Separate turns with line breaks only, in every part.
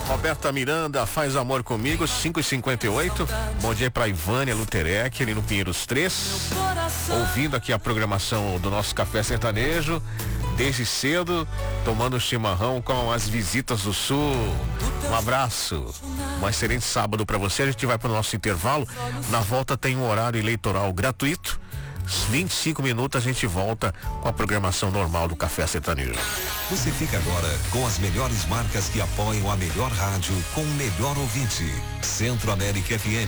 Roberta Miranda, Faz Amor Comigo, 5h58. Bom dia pra Ivânia Luterec, ali no Pinheiros 3. Ouvindo aqui a programação do nosso Café Sertanejo. Desde cedo, tomando chimarrão com as visitas do Sul. Um abraço. Um excelente sábado pra você. A gente vai pro nosso intervalo. Na volta tem um horário eleitoral gratuito. 25 minutos a gente volta com a programação normal do Café Sertanejo.
Você fica agora com as melhores marcas que apoiam a melhor rádio com o melhor ouvinte. Centro América FM.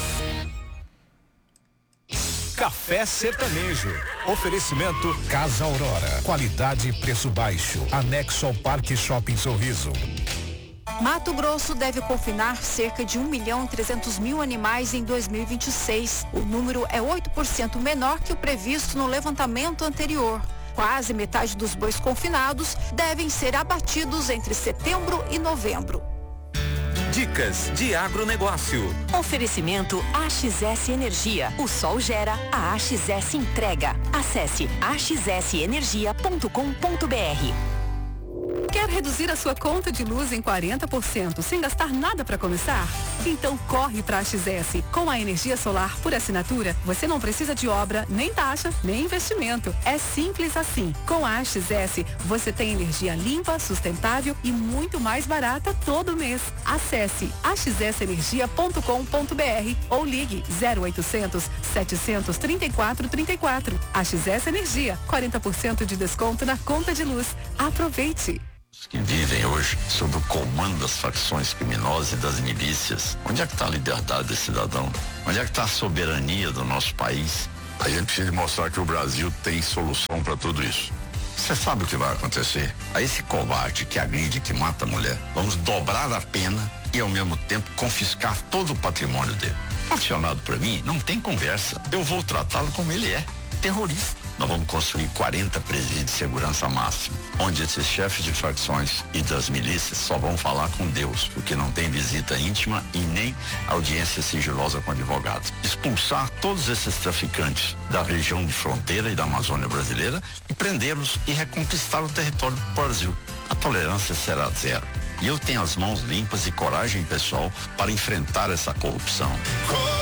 Café Sertanejo. Oferecimento Casa Aurora. Qualidade e preço baixo. Anexo ao Parque Shopping Sorriso.
Mato Grosso deve confinar cerca de 1.300.000 animais em 2026. O número é 8% menor que o previsto no levantamento anterior. Quase metade dos bois confinados devem ser abatidos entre setembro e novembro.
Dicas de agronegócio.
Oferecimento AXS Energia. O sol gera, a AXS entrega. Acesse axsenergia.com.br.
Quer reduzir a sua conta de luz em 40% sem gastar nada para começar? Então corre para a AXS. Com a energia solar por assinatura, você não precisa de obra, nem taxa, nem investimento. É simples assim. Com a AXS, você tem energia limpa, sustentável e muito mais barata todo mês. Acesse axsenergia.com.br ou ligue 0800 734 34. AXS Energia, 40% de desconto na conta de luz. Aproveite!
Que vivem hoje sob o comando das facções criminosas e das milícias. Onde é que está a liberdade desse cidadão? Onde é que está a soberania do nosso país? A gente precisa mostrar que o Brasil tem solução para tudo isso. Você sabe o que vai acontecer? A esse covarde que agride, que mata a mulher, vamos dobrar a pena e ao mesmo tempo confiscar todo o patrimônio dele. Acionado por mim, não tem conversa. Eu vou tratá-lo como ele é, terrorista. Nós vamos construir 40 presídios de segurança máxima, onde esses chefes de facções e das milícias só vão falar com Deus, porque não tem visita íntima e nem audiência sigilosa com advogados. Expulsar todos esses traficantes da região de fronteira e da Amazônia brasileira e prendê-los e reconquistar o território do Brasil. A tolerância será zero. E eu tenho as mãos limpas e coragem pessoal para enfrentar essa corrupção.